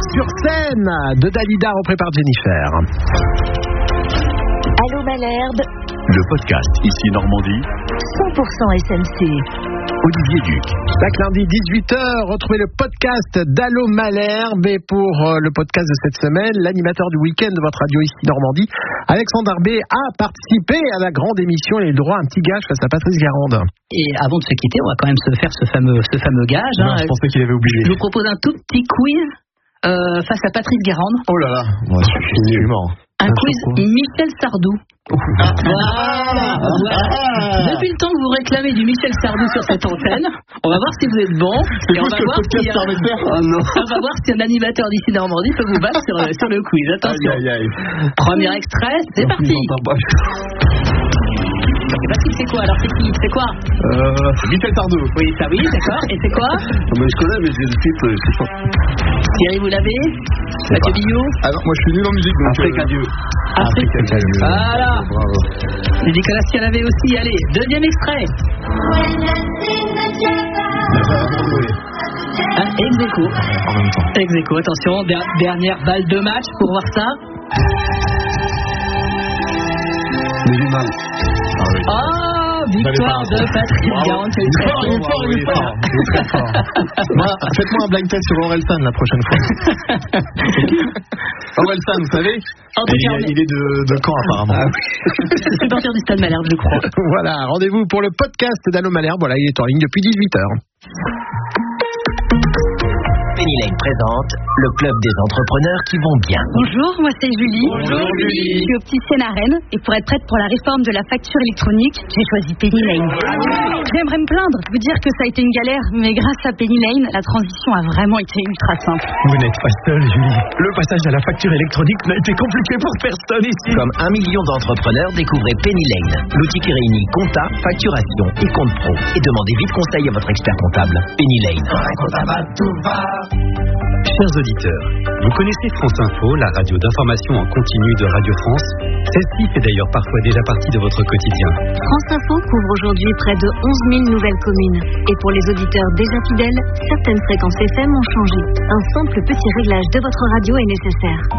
sur scène de Dalida, repris par Jennifer. Allô Malherbe, Le podcast Ici Normandie, 100% SMC. Olivier Duc. Chaque lundi 18h, retrouvez le podcast d'Allô Malherbe. Et pour le podcast de cette semaine, l'animateur du week-end de votre radio Ici Normandie, Alexandre Arbé, a participé à la grande émission et il a le droit à un petit gage face à Patrice Garande. Et avant de se quitter, on va quand même se faire ce fameux gage. Non, je pensais qu'il avait oublié. Je vous propose un tout petit quiz face à Patrice Garande. Oh là là, moi je suis mort. Un quiz Michel Sardou. Voilà. Depuis le temps que vous réclamez du Michel Sardou sur cette antenne, on va voir si vous êtes bon. Et on va voir si un animateur d'Ici Normandie peut vous battre sur le quiz. Attention. Premier extrait, c'est parti. C'est pas qui c'est quoi, alors c'est qui? C'est quoi? Michel Sardou. Oui, ça oui, d'accord. Et c'est quoi? Mais je connais, mais je sais pas. Thierry, vous l'avez? Mathieu Billot? Alors, moi je suis nul en musique, donc. Afrique Adieu. Voilà. Bravo. Et Nicolas qui l'avait aussi. Allez, deuxième extrait. Ex-aequo. En même temps. Ex-aequo, attention, dernière balle de match pour voir ça. Les humains. Oh, victoire de Patrice Garande. Il est fort. Faites-moi un blind test sur Orelsan la prochaine fois. Orelsan, vous savez, il est de Caen apparemment. C'est partir du Stade Malherbe, je crois. Voilà, rendez-vous pour le podcast d'Allô Malherbe. Voilà, il est en ligne depuis 18h. Penny Lane présente le club des entrepreneurs qui vont bien. Bonjour, moi c'est Julie. Bonjour, Julie. Je suis opticienne à Rennes et pour être prête pour la réforme de la facture électronique, j'ai choisi Penny Lane. J'aimerais me plaindre, vous dire que ça a été une galère, mais grâce à Penny Lane, la transition a vraiment été ultra simple. Vous n'êtes pas seule, Julie. Le passage à la facture électronique n'a été compliqué pour personne ici. Comme 1 million d'entrepreneurs, découvrez Penny Lane, l'outil qui réunit compta, facturation et compte pro. Et demandez vite conseil à votre expert comptable. Penny Lane. Chers auditeurs, vous connaissez France Info, la radio d'information en continu de Radio France. Celle-ci fait d'ailleurs parfois déjà partie de votre quotidien. France Info couvre aujourd'hui près de 11 000 nouvelles communes. Et pour les auditeurs déjà fidèles, certaines fréquences FM ont changé. Un simple petit réglage de votre radio est nécessaire.